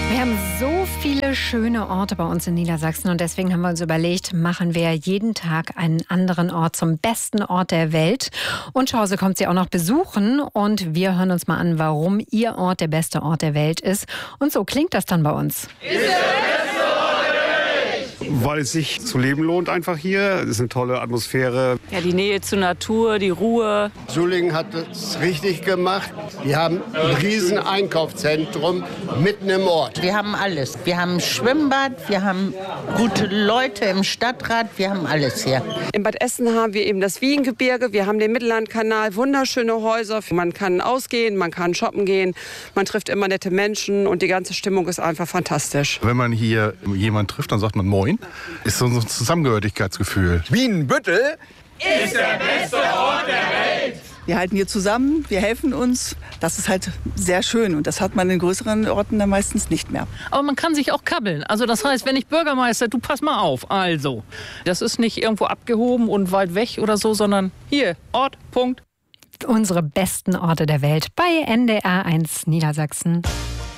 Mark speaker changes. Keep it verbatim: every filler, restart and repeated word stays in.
Speaker 1: Wir haben so viele schöne Orte bei uns in Niedersachsen und deswegen haben wir uns überlegt, machen wir jeden Tag einen anderen Ort zum besten Ort der Welt. Und Chance kommt sie auch noch besuchen und wir hören uns mal an, warum ihr Ort der beste Ort der Welt ist. Und so klingt das dann bei uns.
Speaker 2: Ist der beste Ort der Welt!
Speaker 3: Weil es sich zu leben lohnt einfach hier. Es ist eine tolle Atmosphäre.
Speaker 4: Ja, die Nähe zur Natur, die Ruhe.
Speaker 5: Sulingen hat es richtig gemacht. Wir haben ein riesen Einkaufszentrum mitten im Ort.
Speaker 6: Wir haben alles. Wir haben ein Schwimmbad, wir haben gute Leute im Stadtrat, wir haben alles hier.
Speaker 7: In Bad Essen haben wir eben das Wiehengebirge, wir haben den Mittellandkanal, wunderschöne Häuser. Man kann ausgehen, man kann shoppen gehen, man trifft immer nette Menschen und die ganze Stimmung ist einfach fantastisch.
Speaker 8: Wenn man hier jemanden trifft, dann sagt man Moin. Ist so ein Zusammengehörigkeitsgefühl.
Speaker 2: Wienbüttel ist der beste Ort der Welt!
Speaker 9: Wir halten hier zusammen, wir helfen uns. Das ist halt sehr schön und das hat man in größeren Orten dann meistens nicht mehr.
Speaker 10: Aber man kann sich auch kabbeln. Also das heißt, wenn ich Bürgermeister, du pass mal auf. Also, das ist nicht irgendwo abgehoben und weit weg oder so, sondern hier, Ort, Punkt.
Speaker 1: Unsere besten Orte der Welt bei N D R eins Niedersachsen.